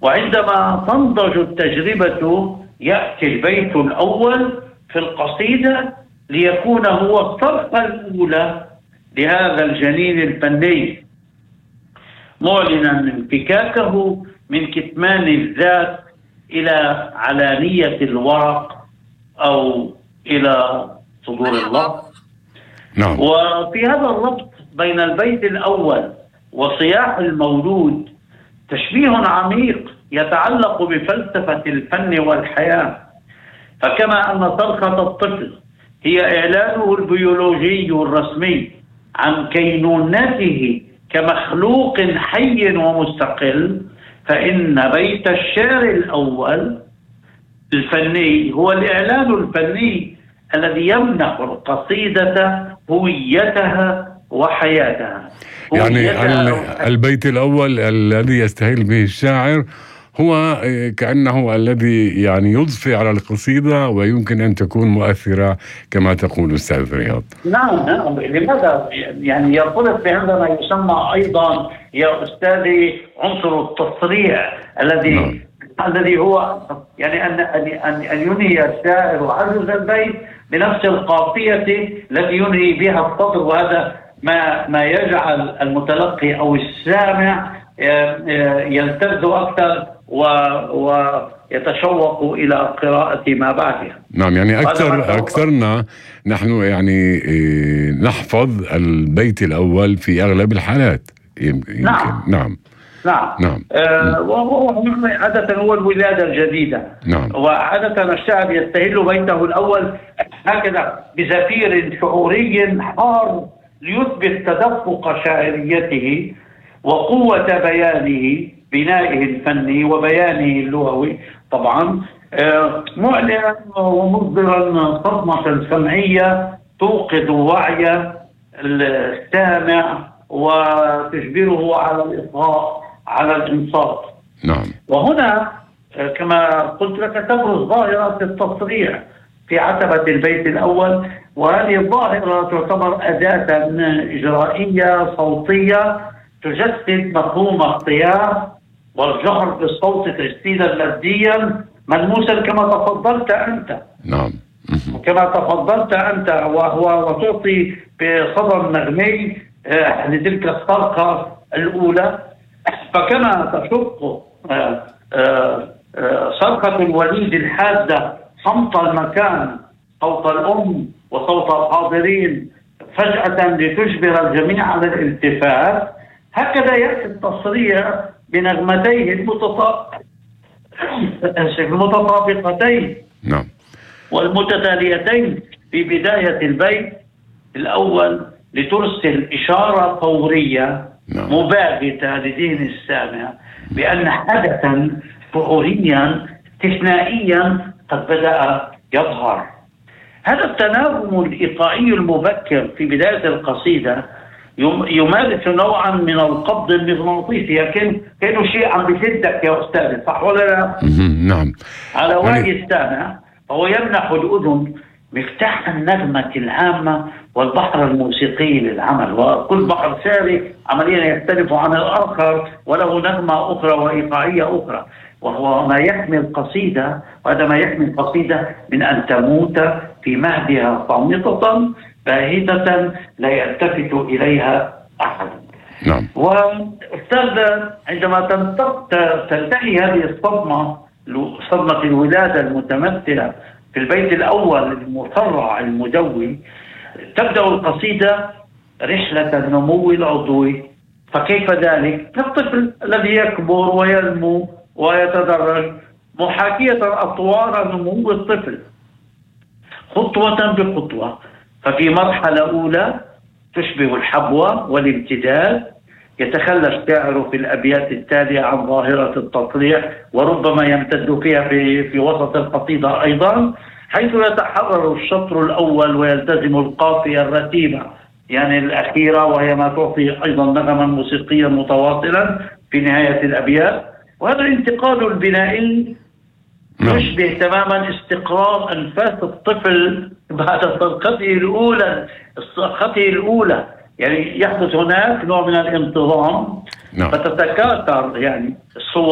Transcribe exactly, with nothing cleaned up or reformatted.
وعندما تنضج التجربة يأتي البيت الأول في القصيدة ليكون هو الصفحة الأولى لهذا الجنين الفني، معلنا انفكاكه من كتمان الذات إلى علانية الورق أو إلى صدور اللفظ. نعم. وفي هذا الربط بين البيت الأول وصياح المولود تشبيه عميق يتعلق بفلسفة الفن والحياة. فكما أن صرخة الطفل هي إعلانه البيولوجي الرسمي عن كينونته كمخلوق حي ومستقل، فإن بيت الشعر الأول الفني هو الإعلان الفني الذي يمنح القصيدة هويتها وحياتها. يعني البيت الأول الذي يستهل به الشاعر هو كأنه الذي يعني يضفي على القصيدة ويمكن أن تكون مؤثرة كما تقول أستاذ رياض. نعم نعم. لماذا يعني يرتبط بهذا ما يسمى أيضا يا أستاذي عنصر التصريع الذي نعم. الذي هو يعني أن أن أن ينهي الشاعر عجز البيت بنفس القافية التي ينهي بها السطر، وهذا ما ما يجعل المتلقي أو السامع يلتذ أكثر ويتشوق إلى قراءة ما بعدها. نعم، يعني أكثر أكثرنا نحن يعني نحفظ البيت الأول في أغلب الحالات يمكن. نعم نعم نعم, نعم. آه وهو عادة هو الولادة الجديدة. نعم. وعادة الشعب يستهل بيته الأول هكذا بزفير شعوري حار ليثبت تدفق شاعريته وقوة بيانه، بنائه الفني وبيانه اللغوي طبعا، آه معلنا ومصدرا صدمة سمعية توقظ وعي السامع وتجبره على الإصغاء على الإنصات. نعم. وهنا كما قلت لك تبرز ظاهرة التصريع في عتبة البيت الأول، وهذه الظاهرة تعتبر أداة إجرائية صوتية تجسد مفهوم اختيار والجهر بالصوت تجسيدا ماديا ملموسا كما تفضلت أنت. نعم. كما تفضلت أنت وهو وتعطي بصدى نغمي لتلك الصرخة الأولى. فكما تشق صرخة الوليد الحادة صمت المكان، صوت الأم وصوت الحاضرين فجأة لتجبر الجميع على الالتفات، هكذا يأتي التصريع بنغمتيه المتطابقتين نعم والمتتاليتين في بداية البيت الأول لترسل إشارة فورية نعم. مباغتة لذهن السامع بأن حدثا شعوريا استثنائيا قد بدأ يظهر. هذا التناغم الإيقاعي المبكر في بداية القصيدة يمارس نوعا من القبض المغناطيسي، لكن كأنه شيء عم بشدك يا أستاذ، صح ولا لا؟ نعم. على وعي السامع، فهو يمنح الأذن مفتاح النغمة العامة والبحر الموسيقي للعمل، وكل بحر شعري عمليا يختلف عن الآخر وله نغمة أخرى وإيقاعية أخرى، وهو ما يحمي القصيدة، وهذا ما يحمي القصيدة من أن تموت في مهدها صامتة باهتة لا يلتفت إليها أحد. نعم. وأستاذ عندما تنتهي هذه الصدمة، صدمة الولادة المتمثلة في البيت الأول المفرع المدوي، تبدأ القصيدة رحلة النمو العضوي. فكيف ذلك؟ الطفل الذي يكبر وينمو ويتدرج محاكية أطوار نمو الطفل خطوة بخطوة. ففي مرحلة أولى تشبه الحبوة والامتداد، يتخلى الشاعر في الأبيات التالية عن ظاهرة التصريع وربما يمتد فيها في, في وسط القصيدة أيضا، حيث يتحرر الشطر الأول ويلتزم القافية الرتيبة يعني الأخيرة، وهي ما تعطي أيضا نغما موسيقيا متواصلا في نهاية الأبيات. وهذا الانتقال البنائي يشبه تماما استقرار أنفاس الطفل بعد صرخته الأولى صرخته الأولى يعني يحدث هناك نوع من الانتظام. نعم. فتتكاثر يعني الصور